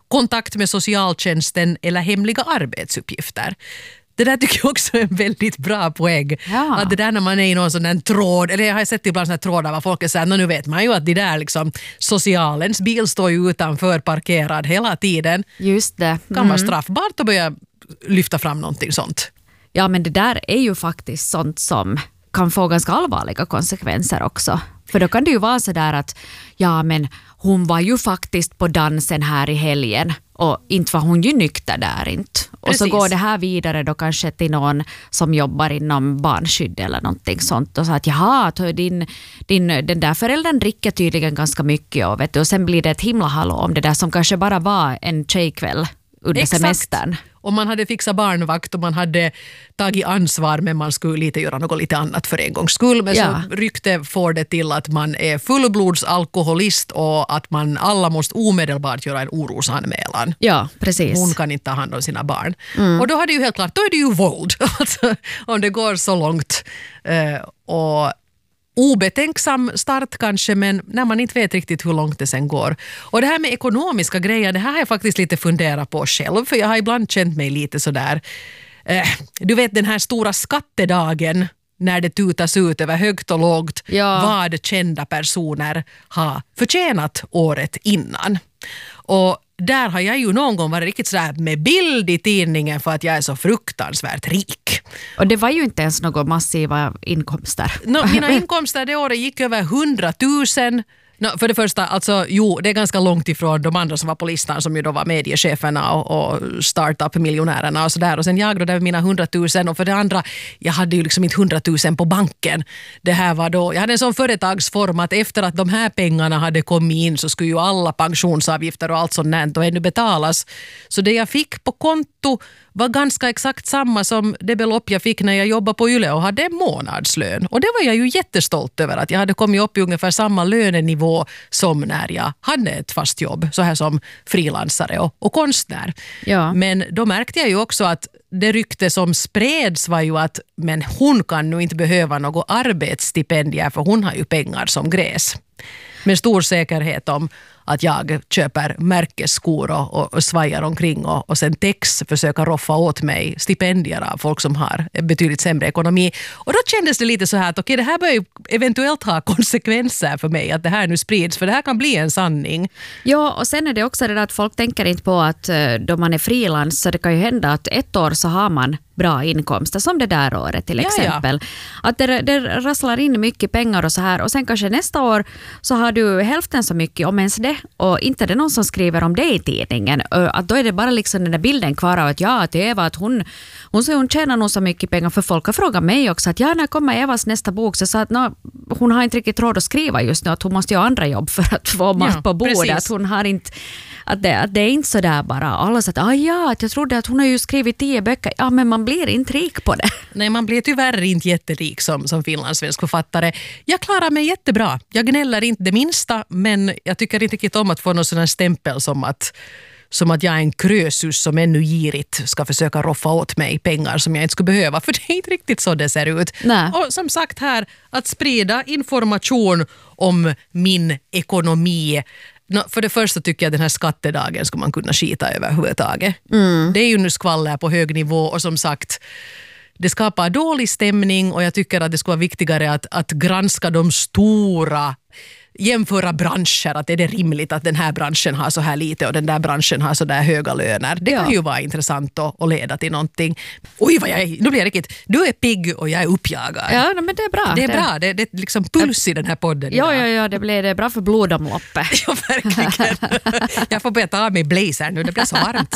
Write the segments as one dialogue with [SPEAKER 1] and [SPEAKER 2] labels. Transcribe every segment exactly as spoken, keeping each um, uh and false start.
[SPEAKER 1] kontakt med socialtjänsten eller hemliga arbetsuppgifter. Det där tycker jag också är en väldigt bra poäng.
[SPEAKER 2] Ja.
[SPEAKER 1] Att det där när man är i någon sån där tråd, eller jag har sett ibland såna här trådar var folk är såhär, nu vet man ju att det där liksom, socialens bil står ju utanför parkerad hela tiden.
[SPEAKER 2] Just det.
[SPEAKER 1] Kan vara mm. straffbart att börja lyfta fram någonting sånt.
[SPEAKER 2] Ja, men det där är ju faktiskt sånt som kan få ganska allvarliga konsekvenser också. För då kan det ju vara så där att ja, men hon var ju faktiskt på dansen här i helgen och inte var hon ju nykter där inte. Och
[SPEAKER 1] Precis.
[SPEAKER 2] så går det här vidare då kanske till någon som jobbar inom barnskydd eller någonting sånt och så att jaha, din, din, den där föräldern dricker tydligen ganska mycket och, vet du, och sen blir det ett himla hallå om det där som kanske bara var en tjejkväll under
[SPEAKER 1] Exakt.
[SPEAKER 2] semestern.
[SPEAKER 1] Och man hade fixat barnvakt och man hade tagit ansvar, men man skulle lite göra något lite annat för en gångs skull. Men
[SPEAKER 2] ja.
[SPEAKER 1] så rykte får det till att man är fullblodsalkoholist och att man alla måste omedelbart göra en orosanmälan.
[SPEAKER 2] Ja, precis.
[SPEAKER 1] Hon kan inte ta hand om sina barn.
[SPEAKER 2] Mm.
[SPEAKER 1] Och då har det ju helt klart, då är det ju våld. Alltså, om det går så långt. Uh, och obetänksam start kanske, men när man inte vet riktigt hur långt det sen går. Och det här med ekonomiska grejer, det här har jag faktiskt lite funderat på själv, för jag har ibland känt mig lite sådär, eh, du vet den här stora skattedagen när det tutas ut över högt och lågt
[SPEAKER 2] ja.
[SPEAKER 1] vad kända personer har förtjänat året innan. Och där har jag ju någon gång varit riktigt sådär med bild i tidningen för att jag är så fruktansvärt rik.
[SPEAKER 2] Och det var ju inte ens några massiva inkomster.
[SPEAKER 1] No, mina inkomster det året gick över hundratusen. No, för det första, alltså, jo, det är ganska långt ifrån de andra som var på listan som ju då var mediecheferna och, och startup-miljonärerna och sådär. Och sen jag då där med mina hundratusen och för det andra, jag hade ju liksom inte hundratusen på banken. Det här var då, jag hade en sån företagsform att efter att de här pengarna hade kommit in så skulle ju alla pensionsavgifter och allt sånt och ännu betalas. Så det jag fick på konto var ganska exakt samma som det belopp jag fick när jag jobbade på Yle och hade en månadslön. Och det var jag ju jättestolt över att jag hade kommit upp i ungefär samma lönenivå som när jag hade ett fast jobb, så här som frilansare och, och konstnär.
[SPEAKER 2] Ja.
[SPEAKER 1] Men då märkte jag ju också att det rykte som spreds var ju att men hon kan nu inte behöva något arbetsstipendier för hon har ju pengar som gräs. Med stor säkerhet om att jag köper märkesskor och, och svajar omkring och, och sen Tex försöker roffa åt mig stipendier av folk som har betydligt sämre ekonomi. Och då kändes det lite så här att okej, det här bör ju eventuellt ha konsekvenser för mig att det här nu sprids, för det här kan bli en sanning.
[SPEAKER 2] Ja, och sen är det också det där att folk tänker inte på att då man är frilans så det kan ju hända att ett år så har man bra inkomster som det där året till exempel. Ja, ja. Att det, det rasslar in mycket pengar och så här och sen kanske nästa år så har du hälften så mycket om ens det och inte det någon som skriver om det i tidningen. Att då är det bara liksom den där bilden kvar av att ja, att Eva att hon, hon, hon tjänar nog så mycket pengar för folk har frågat mig också att ja, när kommer Evas nästa bok så sa att no, hon har inte riktigt råd att skriva just nu att hon måste göra andra jobb för att få mat ja, på bordet. Precis. Att hon har inte Att det, att det är inte så där bara. Alla säger att ah, ja, att jag trodde att hon har ju skrivit tio böcker. Ja, men man blir inte rik på det.
[SPEAKER 1] Nej, man blir tyvärr inte jätterik som, som finlandssvensk författare. Jag klarar mig jättebra. Jag gnäller inte det minsta, men jag tycker inte riktigt om att få någon sån här stämpel som att, som att jag är en krösus som ännu girigt ska försöka roffa åt mig pengar som jag inte skulle behöva. För det är inte riktigt så det ser ut.
[SPEAKER 2] Nej.
[SPEAKER 1] Och som sagt här, att sprida information om min ekonomi. No, för det första tycker jag att den här skattedagen ska man kunna skita överhuvudtaget. Mm. Det är ju nu skvaller på hög nivå och som sagt, det skapar dålig stämning och jag tycker att det ska vara viktigare att, att granska de stora, jämföra branscher, att är det rimligt att den här branschen har så här lite och den där branschen har så där höga löner. Det ja. kan ju vara intressant att, att leda till någonting. Oj vad jag är, nu blir jag riktigt, du är pigg och jag är uppjagad.
[SPEAKER 2] Ja, men det är bra.
[SPEAKER 1] Det är det... bra, det, det är liksom puls i den här podden.
[SPEAKER 2] Ja, ja, ja, det blir det bra för blodomloppet.
[SPEAKER 1] Ja, verkligen. Jag får börja ta av mig blazer nu, det blir så varmt.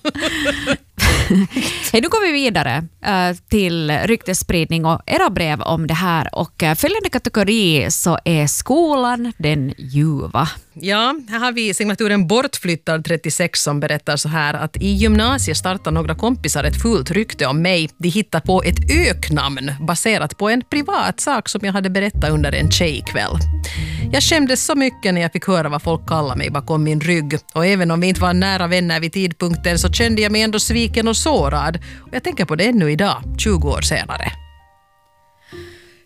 [SPEAKER 2] Hej, nu går vi vidare uh, till ryktesspridning och era brev om det här. Och uh, följande kategori så är skolan den ljuva.
[SPEAKER 1] Ja, här har vi signaturen Bortflyttad trettiosex som berättar så här att i gymnasiet startar några kompisar ett fullt rykte om mig. De hittar på ett öknamn baserat på en privat sak som jag hade berättat under en tjejkväll. Jag skämdes så mycket när jag fick höra vad folk kallar mig bakom min rygg. Och även om vi inte var nära vänner vid tidpunkten så kände jag mig ändå sviken och sårad. Och jag tänker på det ännu idag, tjugo år senare.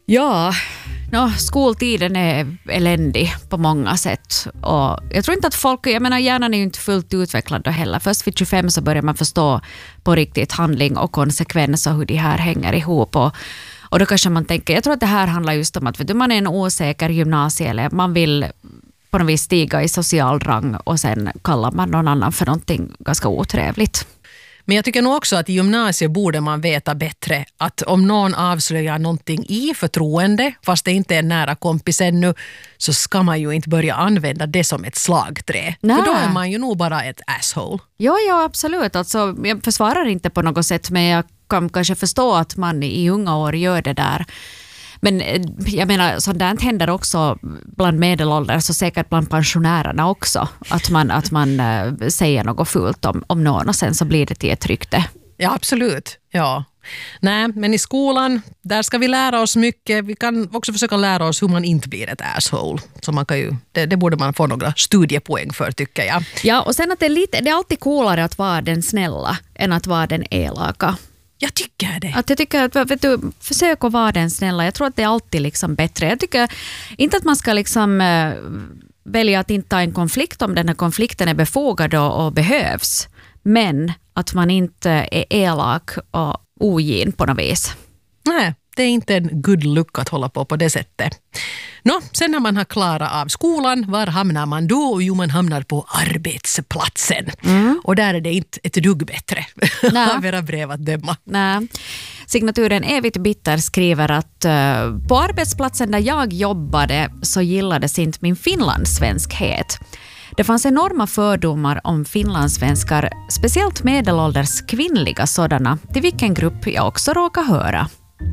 [SPEAKER 2] Ja, no, skoltiden är eländig på många sätt. Och jag tror inte att folk, jag menar hjärnan är ju inte fullt utvecklad då heller. Först vid tjugofem så börjar man förstå på riktigt handling och konsekvens och hur de här hänger ihop. Och, och då kanske man tänker, jag tror att det här handlar just om att vet du, man är en osäker gymnasieelev. Man vill på något vis stiga i social rang och sen kallar man någon annan för någonting ganska otrevligt.
[SPEAKER 1] Men jag tycker nog också att i gymnasiet borde man veta bättre att om någon avslöjar någonting i förtroende, fast det inte är en nära kompis ännu, så ska man ju inte börja använda det som ett slagträ.
[SPEAKER 2] Nej.
[SPEAKER 1] För då är man ju nog bara ett asshole.
[SPEAKER 2] Ja, ja, absolut. Alltså, jag försvarar inte på något sätt, men jag kan kanske förstå att man i unga år gör det där. Men jag menar, sånt där händer också bland medelålders, så säkert bland pensionärerna också. Att man, att man äh, säger något fult om, om någon och sen så blir det till ett rykte.
[SPEAKER 1] Ja, absolut. Ja. Nej, men i skolan, där ska vi lära oss mycket. Vi kan också försöka lära oss hur man inte blir ett asshole. Så man kan ju, det, det borde man få några studiepoäng för, tycker jag.
[SPEAKER 2] Ja, och sen att det är, lite, det är alltid coolare att vara den snälla än att vara den elaka.
[SPEAKER 1] Jag tycker det.
[SPEAKER 2] Att jag tycker att, vet du, försök att vara den snälla. Jag tror att det är alltid liksom bättre. Jag tycker inte att man ska liksom äh, välja att inte ta en konflikt om den här konflikten är befogad och, och behövs. Men att man inte är elak och ogin på något vis.
[SPEAKER 1] Nej, det är inte en good look att hålla på på det sättet. Nå, sen när man har klarat av skolan, var hamnar man då? Jo, man hamnar på arbetsplatsen. Mm. Och där är det inte ett dugg bättre av era brev att döma.
[SPEAKER 2] Nej. Signaturen Evigt Bitter skriver att uh, på arbetsplatsen där jag jobbade så gillades inte min finlandssvenskhet. Det fanns enorma fördomar om finlandssvenskar, speciellt medelålders kvinnliga sådana, till vilken grupp jag också råkar höra.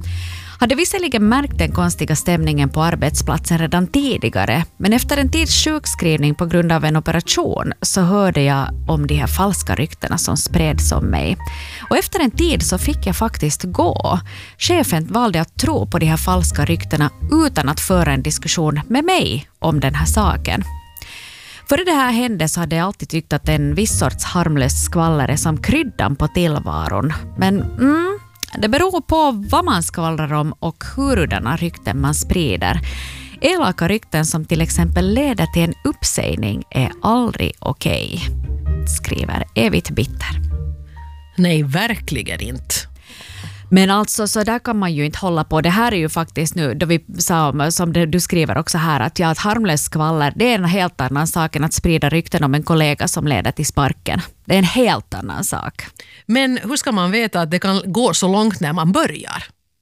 [SPEAKER 2] Hade visserligen märkt den konstiga stämningen på arbetsplatsen redan tidigare, men efter en tids sjukskrivning på grund av en operation så hörde jag om de här falska ryktena som spreds om mig. Och efter en tid så fick jag faktiskt gå. Chefen valde att tro på de här falska ryktena utan att föra en diskussion med mig om den här saken. Före det här hände så hade jag alltid tyckt att en viss sorts harmlös skvaller är som kryddan på tillvaron. Men mm, det beror på vad man skvallrar om och hurudana rykten man sprider. Elaka rykten som till exempel leder till en uppsägning är aldrig okej, skriver Evigt Bitter.
[SPEAKER 1] Nej, verkligen inte.
[SPEAKER 2] Men alltså så där kan man ju inte hålla på. Det här är ju faktiskt nu, då vi sa, som du skriver också här, att ja, ett harmlös skvaller, det är en helt annan sak än att sprida rykten om en kollega som leder till sparken. Det är en helt annan sak.
[SPEAKER 1] Men hur ska man veta att det kan gå så långt när man börjar?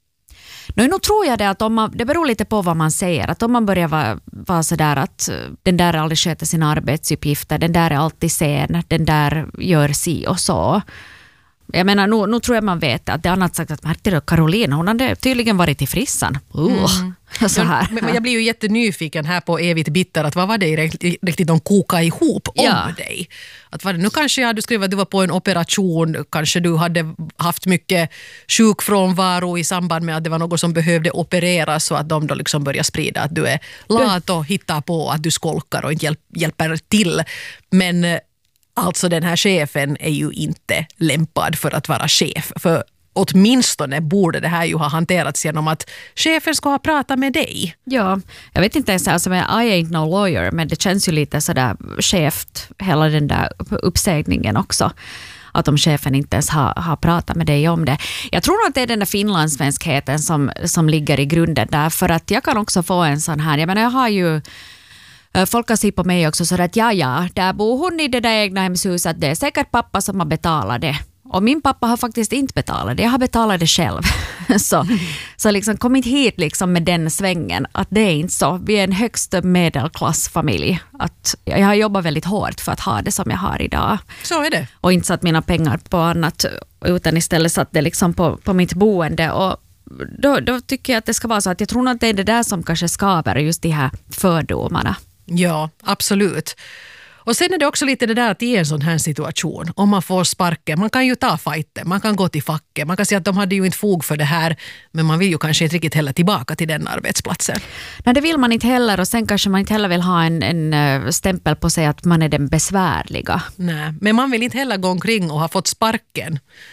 [SPEAKER 2] Nu, nu tror jag det att om man, det beror lite på vad man säger. Att om man börjar vara, vara sådär att den där aldrig sköter sina arbetsuppgifter, den där är alltid sen, den där gör si och så. Jag menar, nu, nu tror jag man vet att det är annat sagt att Märta och Karolina, hon hade tydligen varit i frissan. Uh, mm. så här.
[SPEAKER 1] Men, men jag blir ju jättenyfiken här på Evigt Bitter, att vad var det riktigt, riktigt de kokade ihop om ja. dig? Att var det, nu kanske jag hade skrivit att du var på en operation, kanske du hade haft mycket sjukfrånvaro i samband med att det var något som behövde opereras, så att de då liksom börjar sprida att du är lat och hittar på att du skolkar och inte hjälp, hjälper till. Men alltså den här chefen är ju inte lämpad för att vara chef. För åtminstone borde det här ju ha hanterats genom att chefen ska ha pratat med dig.
[SPEAKER 2] Ja, jag vet inte ens, alltså, I ain't no lawyer, men det känns ju lite sådär cheft, hela den där uppsägningen också. Att om chefen inte ens har, har pratat med dig om det. Jag tror att det är den där finlandssvenskheten som, som ligger i grunden där. För att jag kan också få en sån här, jag menar jag har ju folk kan se på mig också så att ja, ja, där bor hon i det där egna hemshuset. Det är säkert pappa som har betalat det. Och min pappa har faktiskt inte betalat det. Jag har betalat det själv. så så liksom, kom inte hit liksom med den svängen. Att det är inte så. Vi är en högst medelklassfamilj. Att jag har jobbat väldigt hårt för att ha det som jag har idag.
[SPEAKER 1] Så är det.
[SPEAKER 2] Och inte satt mina pengar på annat. Utan istället satt det liksom på, på mitt boende. Och då, då tycker jag att det ska vara så att jag tror att det är det där som kanske skapar just de här fördomarna.
[SPEAKER 1] Ja, absolut. Och sen är det också lite det där att i en sån här situation, om man får sparken, man kan ju ta fighten, man kan gå till facket, man kan säga att de hade ju inte fog för det här, men man vill ju kanske inte riktigt heller tillbaka till den arbetsplatsen.
[SPEAKER 2] Nej, det vill man inte heller, och sen kanske man inte heller vill ha en, en stämpel på sig att man är den besvärliga.
[SPEAKER 1] Nej, men man vill inte heller gå omkring och ha fått sparken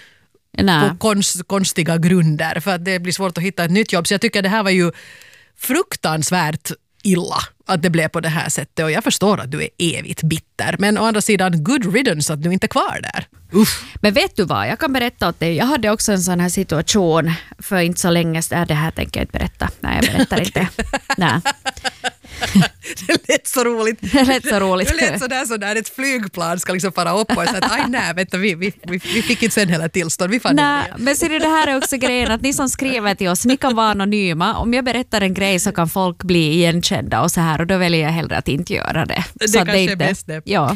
[SPEAKER 2] Nej.
[SPEAKER 1] på konst, konstiga grunder för att det blir svårt att hitta ett nytt jobb. Så jag tycker det här var ju fruktansvärt illa att det blev på det här sättet och jag förstår att du är evigt bitter. Men å andra sidan, good riddance att du inte är kvar där. Uff.
[SPEAKER 2] Men vet du vad, jag kan berätta åt dig. Jag hade också en sån här situation för inte så länge sedan. Det här tänker jag inte berätta. Nej, jag berättar inte. Nej.
[SPEAKER 1] Det lät så roligt.
[SPEAKER 2] Det lät så roligt.
[SPEAKER 1] Det lät sådär så där ett flygplan ska liksom fara upp och säga att aj nej, vänta, vi, vi, vi, vi fick inte sen hela tillstånd. Vi fann
[SPEAKER 2] nej, men ser du, det här är också grejen att ni som skriver till oss, ni kan vara anonyma. Om jag berättar en grej så kan folk bli igenkända och så här och då väljer jag hellre att inte göra det.
[SPEAKER 1] Det
[SPEAKER 2] så
[SPEAKER 1] kanske
[SPEAKER 2] det inte,
[SPEAKER 1] är bäst det.
[SPEAKER 2] Ja.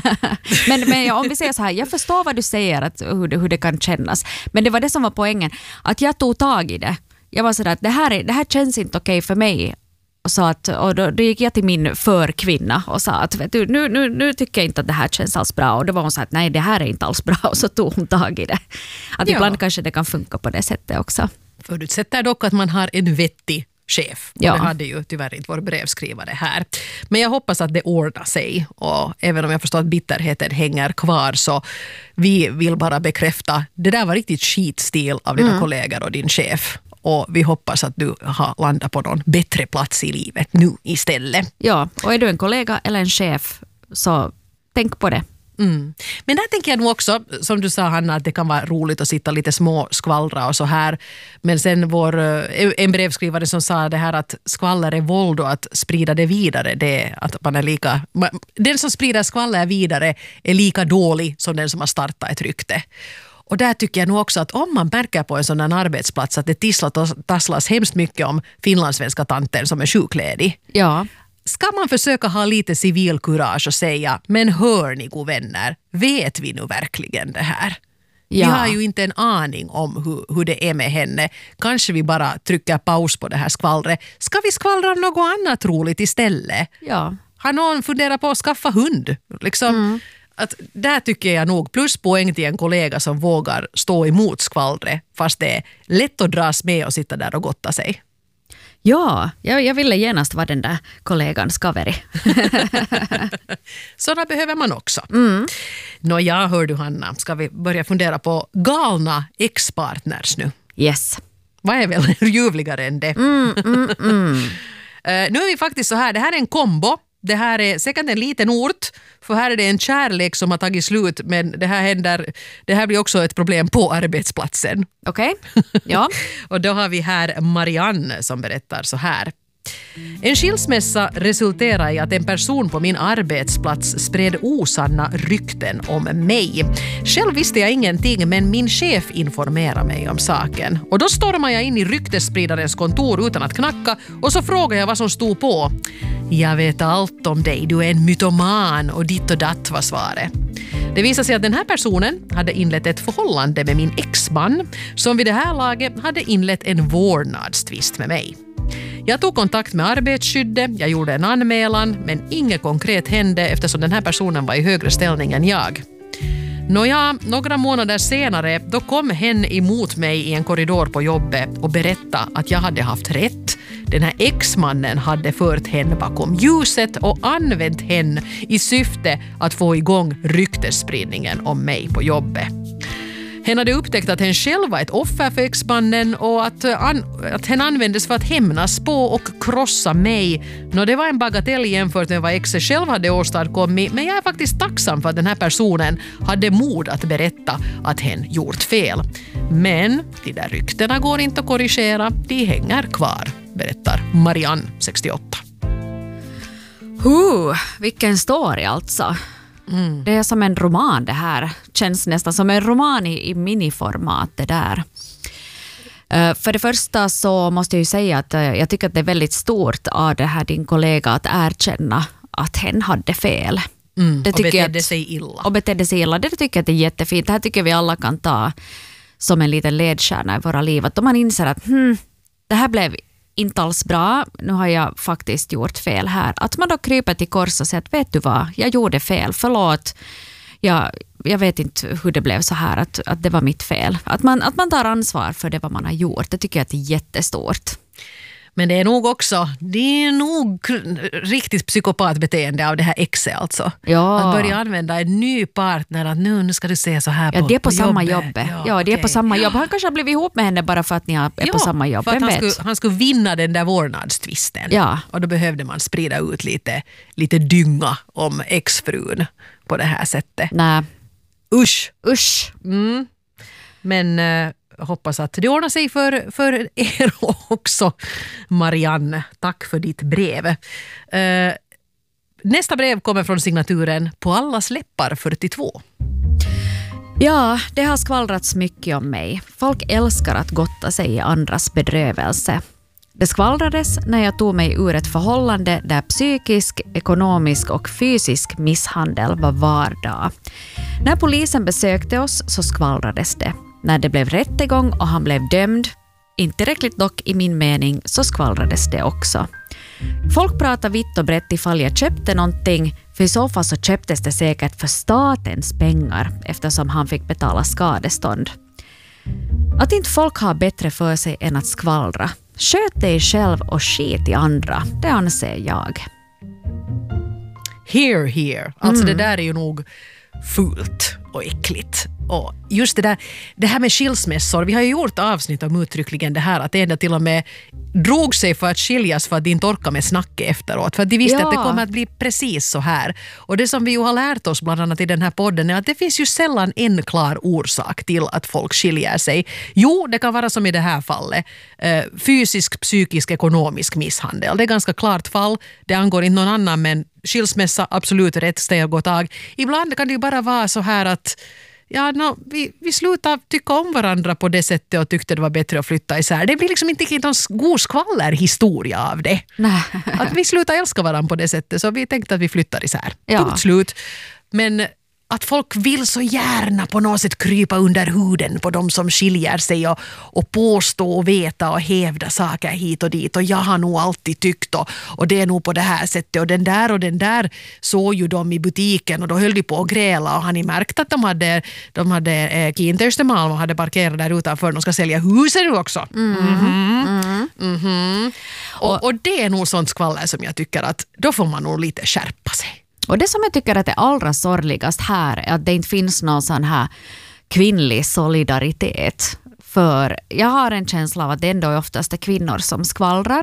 [SPEAKER 2] men, men om vi säger så här, jag förstår vad du säger att, hur, det, hur det kan kännas. Men det var det som var poängen, att jag tog tag i det. Jag var sådär att det här, är, det här känns inte okej för mig. Och, så att, och då, då gick jag till min förkvinna och sa att vet du, nu, nu, nu tycker jag inte att det här känns alls bra. Och då var hon så att nej, det här är inte alls bra. Och så tog hon tag i det. Att
[SPEAKER 1] ja.
[SPEAKER 2] Ibland kanske det kan funka på det sättet också.
[SPEAKER 1] Förutsätter dock att man har en vettig chef.
[SPEAKER 2] Ja.
[SPEAKER 1] Och det hade ju tyvärr inte vår brevskrivare här. Men jag hoppas att det ordnar sig. Och även om jag förstår att bitterheten hänger kvar så vi vill bara bekräfta det där var riktigt skitstil av dina mm. kollegor och din chef. Och vi hoppas att du har landat på någon bättre plats i livet nu istället.
[SPEAKER 2] Ja, och är du en kollega eller en chef så tänk på det.
[SPEAKER 1] Mm. Men där tänker jag nog också, som du sa Hanna, att det kan vara roligt att sitta lite små skvallra och så här. Men sen vår, en brevskrivare som sa det här att skvaller är våld och att sprida det vidare, det är att man är lika, den som sprider skvaller vidare är lika dålig som den som har startat ett rykte. Och där tycker jag nog också att om man märker på en sån här arbetsplats att det tisslat och tasslas hemskt mycket om finlandssvenska tanten som är sjukledig.
[SPEAKER 2] Ja.
[SPEAKER 1] Ska man försöka ha lite civilkurage och säga, men hör ni god vänner, vet vi nu verkligen det här? Ja. Vi har ju inte en aning om hur, hur det är med henne. Kanske vi bara trycker paus på det här skvallret. Ska vi skvallra om något annat roligt istället?
[SPEAKER 2] Ja.
[SPEAKER 1] Har någon funderat på att skaffa hund? Liksom... Mm. Att där tycker jag nog pluspoäng till en kollega som vågar stå emot skvallret fast det är lätt att dras med och sitta där och gotta sig.
[SPEAKER 2] Ja, jag, jag ville genast vara den där kollegan skaveri.
[SPEAKER 1] Sådana behöver man också.
[SPEAKER 2] Mm.
[SPEAKER 1] Nå ja, hör du Hanna, ska vi börja fundera på galna ex-partners nu?
[SPEAKER 2] Yes.
[SPEAKER 1] Vad är väl ljuvligare än det?
[SPEAKER 2] Mm, mm, mm.
[SPEAKER 1] uh, nu är vi faktiskt så här, det här är en kombo. Det här är säkert en liten ort, för här är det en kärlek som har tagit slut, men det här händer, det här blir också ett problem på arbetsplatsen.
[SPEAKER 2] Okej, okay. Ja.
[SPEAKER 1] Och då har vi här Marianne som berättar så här. En skilsmässa resulterade i att en person på min arbetsplats spred osanna rykten om mig. Själv visste jag ingenting, men min chef informerade mig om saken. Och då stormade jag in i ryktesspridarens kontor utan att knacka och så frågade jag vad som stod på. Jag vet allt om dig, du är en mytoman och ditt och datt var svaret. Det visade sig att den här personen hade inlett ett förhållande med min exman som vid det här laget hade inlett en vårdnadstvist med mig. Jag tog kontakt med arbetsskyddet, jag gjorde en anmälan, men inget konkret hände eftersom den här personen var i högre ställning än jag. Nåja, några månader senare då kom hen emot mig i en korridor på jobbet och berättade att jag hade haft rätt. Den här exmannen hade fört henne bakom ljuset och använt henne i syfte att få igång ryktesspridningen om mig på jobbet. Hen hade upptäckt att hen själv var ett offer för exmannen och att, an, att hen användes för att hämnas på och krossa mig. Nå, det var en bagatell jämfört med vad exet själv hade åstadkommit, men jag är faktiskt tacksam för att den här personen hade mod att berätta att hen gjort fel. Men de där ryktena går inte att korrigera, de hänger kvar, berättar Marianne, sextioåtta.
[SPEAKER 2] Huh, vilken story alltså. Mm. Det är som en roman det här. Känns nästan som en roman i, i miniformat det där. Uh, för det första så måste jag ju säga att uh, jag tycker att det är väldigt stort av det här din kollega att erkänna att hen hade fel.
[SPEAKER 1] Mm,
[SPEAKER 2] det
[SPEAKER 1] och betedde
[SPEAKER 2] att,
[SPEAKER 1] sig illa.
[SPEAKER 2] Och betedde sig illa. Det tycker jag att det är jättefint. Det här tycker vi alla kan ta som en liten ledstjärna i våra liv. Att om man inser att hmm, det här blev inte alls bra, nu har jag faktiskt gjort fel här. Att man då kryper till kors och säger att vet du vad, jag gjorde fel, förlåt. Jag, jag vet inte hur det blev så här, att, att det var mitt fel. Att man, att man tar ansvar för det vad man har gjort, det tycker jag att det är jättestort.
[SPEAKER 1] Men det är nog också, det är nog riktigt psykopatbeteende av det här exet alltså.
[SPEAKER 2] Ja.
[SPEAKER 1] Att börja använda en ny partner, att nu, nu ska du se så här på,
[SPEAKER 2] ja, det är på, på samma
[SPEAKER 1] jobbet.
[SPEAKER 2] jobb.
[SPEAKER 1] Ja,
[SPEAKER 2] ja, det är
[SPEAKER 1] okay.
[SPEAKER 2] på samma jobb. Han kanske har blivit ihop med henne bara för att ni är
[SPEAKER 1] ja,
[SPEAKER 2] på samma jobb.
[SPEAKER 1] för att
[SPEAKER 2] han,
[SPEAKER 1] han, skulle, han skulle vinna den där vårdnadstvisten.
[SPEAKER 2] Ja.
[SPEAKER 1] Och då behövde man sprida ut lite, lite dynga om exfrun på det här sättet.
[SPEAKER 2] Nej.
[SPEAKER 1] Usch!
[SPEAKER 2] Usch!
[SPEAKER 1] Mm. Men äh, hoppas att det ordnar sig för, för er också, Marianne. Tack för ditt brev. Äh, nästa brev kommer från signaturen På allas läppar fyrtiotvå.
[SPEAKER 2] Ja, det har skvallrats mycket om mig. Folk älskar att gotta sig i andras bedrövelse. Det skvallrades när jag tog mig ur ett förhållande där psykisk, ekonomisk och fysisk misshandel var vardag. När polisen besökte oss så skvallrades det. När det blev rättegång och han blev dömd, inte tillräckligt dock i min mening, så skvallrades det också. Folk pratar vitt och brett ifall jag köpte någonting, för i så fall så köptes det säkert för statens pengar eftersom han fick betala skadestånd. Att inte folk har bättre för sig än att skvallra. Sköt dig själv och skit i andra, det anser jag.
[SPEAKER 1] Here, here. Alltså
[SPEAKER 2] Mm.
[SPEAKER 1] det där är ju nog fult och äckligt. Och just det där, det här med skilsmässor, vi har ju gjort avsnitt om uttryckligen det här att en till och med drog sig för att skiljas för att de inte orkar med snacket efteråt. För att de visste
[SPEAKER 2] Ja.
[SPEAKER 1] att det kommer att bli precis så här. Och det som vi ju har lärt oss bland annat i den här podden är att det finns ju sällan en klar orsak till att folk skiljer sig. Jo, det kan vara som i det här fallet. Eh, fysisk, psykisk, ekonomisk misshandel. Det är ganska klart fall. Det angår inte någon annan, men skilsmässa, absolut rätt steg och tag. Ibland kan det ju bara vara så här att ja, no, vi, vi slutade tycka om varandra på det sättet och tyckte det var bättre att flytta isär. Det blir liksom inte någon god skvallerhistoria av det.
[SPEAKER 2] Nej.
[SPEAKER 1] Att vi slutar älska varandra på det sättet, så vi tänkte att vi flyttar isär.
[SPEAKER 2] Ja.
[SPEAKER 1] Punkt slut. Men att folk vill så gärna på något sätt krypa under huden på de som skiljer sig och, och påstå och veta och hävda saker hit och dit. Och jag har nog alltid tyckt och, och det är nog på det här sättet. Och den där och den där såg ju de i butiken och då höll de på att gräla. Och har ni märkt att de hade, de hade eh, Kiin Östermalm och hade parkerat där utanför. De ska sälja huset nu också. Mm. Mm-hmm. Mm. Mm-hmm. Och, och det är nog sånt skvaller som jag tycker att då får man nog lite skärpa sig.
[SPEAKER 2] Och det som jag tycker att är allra sorgligast här är att det inte finns någon sån här kvinnlig solidaritet. För jag har en känsla av att det ändå är oftast är kvinnor som skvallrar.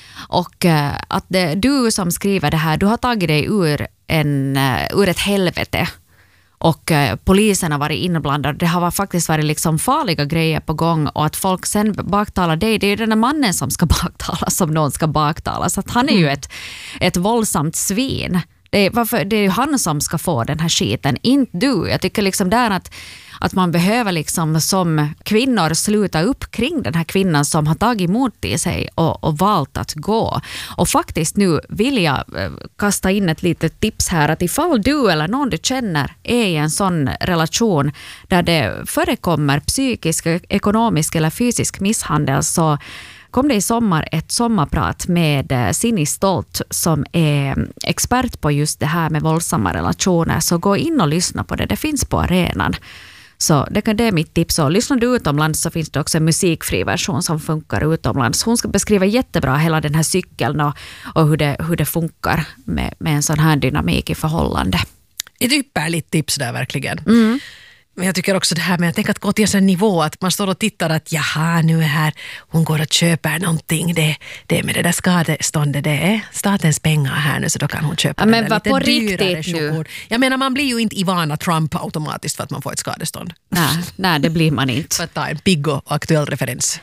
[SPEAKER 2] Och att det, du som skriver det här, du har tagit dig ur, en, ur ett helvete. Och polisen har varit inblandade. Det har faktiskt varit liksom farliga grejer på gång. Och att folk sen baktalar dig, det är ju den här mannen som ska baktalas som någon ska baktalas. Att han är ju ett, ett våldsamt svin. Det är, varför, det är ju han som ska få den här skiten, inte du. Jag tycker liksom där att, att man behöver liksom som kvinnor sluta upp kring den här kvinnan som har tagit emot i sig och, och valt att gå. Och faktiskt nu vill jag eh, kasta in ett litet tips här att ifall du eller någon du känner är i en sån relation där det förekommer psykisk, ekonomisk eller fysisk misshandel, så kom det i sommar ett sommarprat med Sinni Stolt som är expert på just det här med våldsamma relationer. Så gå in och lyssna på det. Det finns på arenan. Så det, det är mitt tips. Och lyssnar du utomlands så finns det också en musikfri version som funkar utomlands. Hon ska beskriva jättebra hela den här cykeln och, och hur, det, hur det funkar med, med en sån här dynamik i förhållande.
[SPEAKER 1] Ett ypperligt tips där verkligen.
[SPEAKER 2] Mm.
[SPEAKER 1] Men jag tycker också det här med att tänka att gå till en sån nivå att man står och tittar att jaha, nu är här, hon går och köper någonting. Det, det med det där skadeståndet, det är statens pengar här nu så då kan hon köpa
[SPEAKER 2] ja,
[SPEAKER 1] den
[SPEAKER 2] men
[SPEAKER 1] där
[SPEAKER 2] vad
[SPEAKER 1] lite
[SPEAKER 2] på
[SPEAKER 1] dyrare
[SPEAKER 2] riktigt nu?
[SPEAKER 1] choklad. Jag menar, man blir ju inte Ivana Trump automatiskt för att man får ett skadestånd.
[SPEAKER 2] Nej, nej det blir man inte.
[SPEAKER 1] För att ta en pigg och aktuell referens.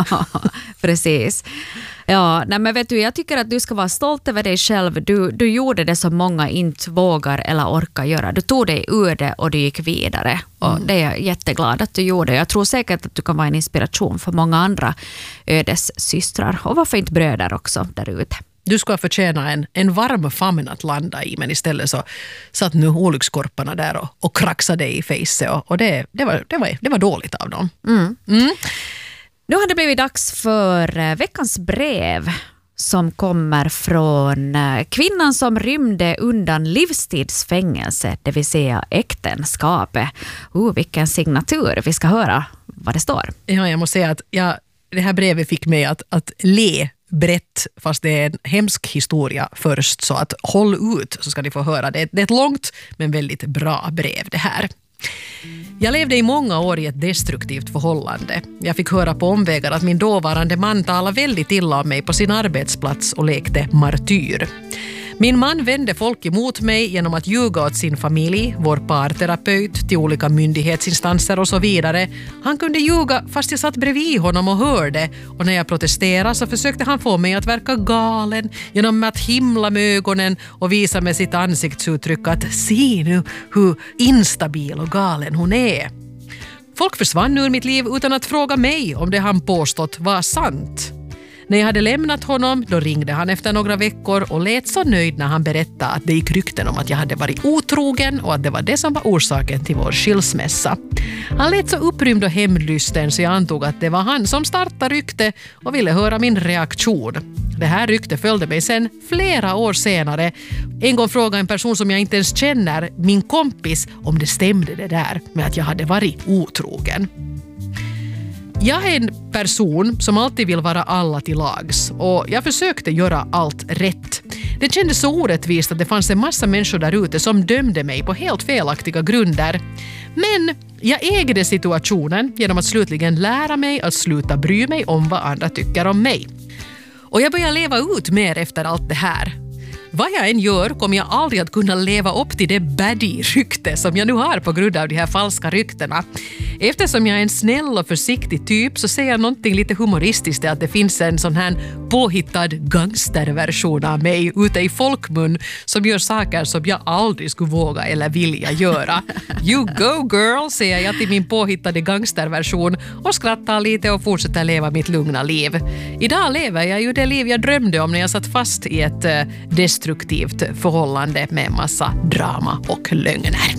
[SPEAKER 2] Precis. Ja, nej, men vet du, jag tycker att du ska vara stolt över dig själv. Du, du gjorde det som många inte vågar eller orkar göra. Du tog dig ur det och du gick vidare. Och mm. det är jag jätteglad att du gjorde. Jag tror säkert att du kan vara en inspiration för många andra ödessystrar. Och varför inte bröder också där ute.
[SPEAKER 1] Du ska förtjäna en, en varm famn att landa i, men istället så satt nu olyckskorparna där och, och kraxade i face och, och det, det, var, det, var, det var dåligt av dem.
[SPEAKER 2] Mm.
[SPEAKER 1] Mm.
[SPEAKER 2] Nu har det blivit dags för veckans brev som kommer från kvinnan som rymde undan livstidsfängelse, det vill säga äktenskapet. Oh, vilken signatur. Vi ska höra vad det står.
[SPEAKER 1] Ja, jag måste säga att jag, det här brevet fick mig att, att le brett, fast det är en hemsk historia först, så att håll ut så ska ni få höra. Det är, det är ett långt men väldigt bra brev det här. Jag levde i många år i ett destruktivt förhållande. Jag fick höra på omvägar att min dåvarande man talade väldigt illa om mig på sin arbetsplats och lekte martyr. Min man vände folk emot mig genom att ljuga åt sin familj, vår parterapeut, till olika myndighetsinstanser och så vidare. Han kunde ljuga fast jag satt bredvid honom och hörde, och när jag protesterade så försökte han få mig att verka galen genom att himla med ögonen och visa med sitt ansiktsuttryck att se nu hur instabil och galen hon är. Folk försvann ur mitt liv utan att fråga mig om det han påstått var sant. När jag hade lämnat honom, då ringde han efter några veckor och lät så nöjd när han berättade att det gick rykten om att jag hade varit otrogen och att det var det som var orsaken till vår skilsmässa. Han lät så upprymd och hemlysten så jag antog att det var han som startade rykte och ville höra min reaktion. Det här rykte följde mig sen flera år senare. En gång frågade en person som jag inte ens känner, min kompis, om det stämde det där med att jag hade varit otrogen. Jag är en person som alltid vill vara alla till lags och jag försökte göra allt rätt. Det kändes så orättvist att det fanns en massa människor där ute som dömde mig på helt felaktiga grunder. Men jag ägde situationen genom att slutligen lära mig att sluta bry mig om vad andra tycker om mig. Och jag börjar leva ut mer efter allt det här. Vad jag än gör kommer jag aldrig att kunna leva upp till det baddie-rykte som jag nu har på grund av de här falska ryktena. Eftersom jag är en snäll och försiktig typ så säger jag någonting lite humoristiskt att det finns en sån här påhittad gangsterversion av mig ute i folkmun som gör saker som jag aldrig skulle våga eller vilja göra. You go girl, säger jag till min påhittade gangsterversion och skrattar lite och fortsätter leva mitt lugna liv. Idag lever jag ju det liv jag drömde om när jag satt fast i ett uh, destruktivt förhållande med massa drama och lögner.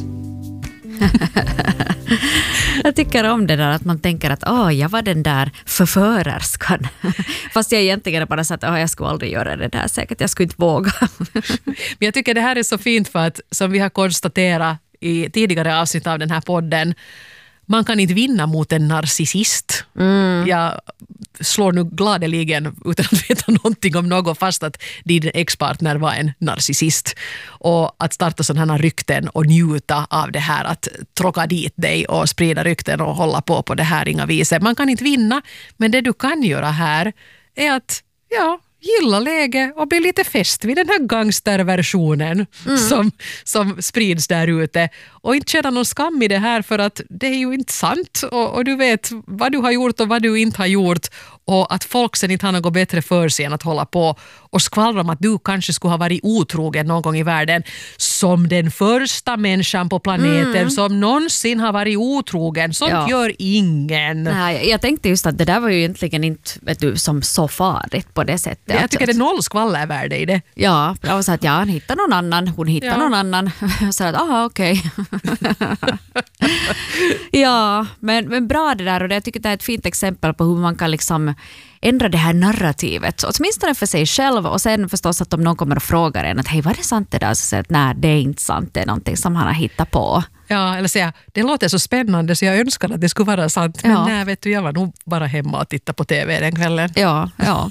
[SPEAKER 2] Jag tycker om det där att man tänker att åh, jag var den där förförerskan. Fast jag egentligen bara sagt att jag skulle aldrig göra det där. Säkert jag skulle inte våga.
[SPEAKER 1] Men jag tycker det här är så fint för att, som vi har konstaterat i tidigare avsnitt av den här podden, man kan inte vinna mot en narcissist. Mm. Jag slår nu gladeligen utan att veta någonting om något fast att din ex-partner var en narcissist. Och att starta sådana här rykten och njuta av det här, att tråka dit dig och sprida rykten och hålla på på det här inga viset. Man kan inte vinna, men det du kan göra här är att, ja, gilla läge och bli lite fäst vid den här gangsterversionen mm. som, som sprids där ute. Och inte känna någon skam i det här för att det är ju inte sant. Och, och du vet vad du har gjort och vad du inte har gjort. Och att folk sen inte har något bättre för sig än att hålla på och skvallra om att du kanske skulle ha varit otrogen någon gång i världen som den första människan på planeten mm. som någonsin har varit otrogen. Sånt ja. gör ingen.
[SPEAKER 2] Nej, jag tänkte just att det där var ju egentligen inte, vet du, som så farligt på det sättet.
[SPEAKER 1] Jag tycker det är noll skvallervärde i det.
[SPEAKER 2] Ja, jag var så att ja, han hittar någon annan, hon hittar ja. någon annan. Så att aha, okej. Okay. Ja, men, men bra det där, och det, jag tycker det är ett fint exempel på hur man kan liksom ändra det här narrativet, så åtminstone för sig själv, och sen förstås att om någon kommer och frågar en att hej, var det sant det där? Så säger att nej, det är inte sant, det är någonting som han har hittat på.
[SPEAKER 1] Ja, eller säga, det låter så spännande så jag önskar att det skulle vara sant, men ja. nej, vet du, jag var nog bara hemma och titta på tv den kvällen.
[SPEAKER 2] Ja, ja.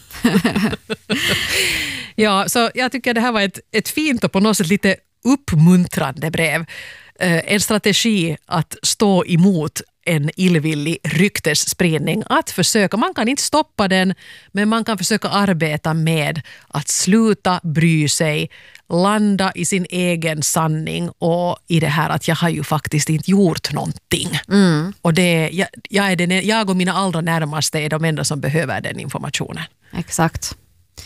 [SPEAKER 1] Ja, så jag tycker det här var ett, ett fint och på något sätt lite uppmuntrande brev. En strategi att stå emot en illvillig ryktesspridning. Att försöka, man kan inte stoppa den, men man kan försöka arbeta med att sluta bry sig, landa i sin egen sanning och i det här att jag har ju faktiskt inte gjort någonting. Mm. Och det, jag, jag, är den, jag och mina allra närmaste är de enda som behöver den informationen.
[SPEAKER 2] Exakt.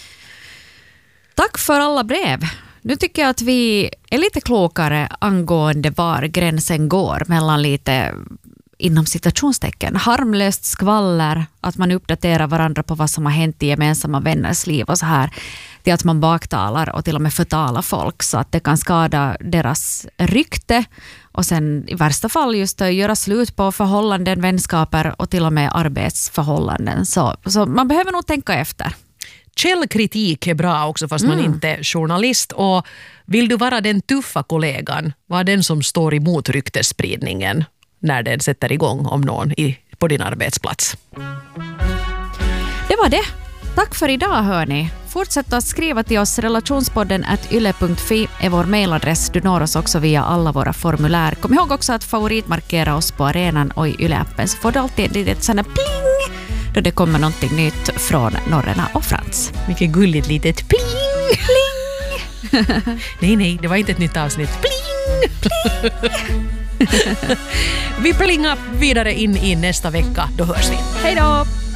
[SPEAKER 2] Tack för alla brev. Nu tycker jag att vi är lite klokare angående var gränsen går mellan lite inom citationstecken harmlöst skvaller, att man uppdaterar varandra på vad som har hänt i gemensamma vänners liv och så här, till att man baktalar och till och med förtalar folk så att det kan skada deras rykte och sen i värsta fall just göra slut på förhållanden, vänskaper och till och med arbetsförhållanden. Så, så man behöver nog tänka efter.
[SPEAKER 1] Källkritik är bra också fast mm. man inte är journalist, och vill du vara den tuffa kollegan, var den som står emot ryktesspridningen när den sätter igång om någon i, på din arbetsplats.
[SPEAKER 2] Det var det. Tack för idag hörni. Fortsätt att skriva till oss. Relationspodden at yle punkt fi är vår mailadress. Du når oss också via alla våra formulär. Kom ihåg också att favoritmarkera oss på arenan och i Yle-appen, så får du alltid ett litet sån här pling då det kommer någonting nytt från Norrena och Frans.
[SPEAKER 1] Mycket gulligt litet pling! Pling! nej, nej, det var inte ett nytt avsnitt. Pling! Pling! Vi plingar vidare in i nästa vecka. Då hörs vi.
[SPEAKER 2] Hej då!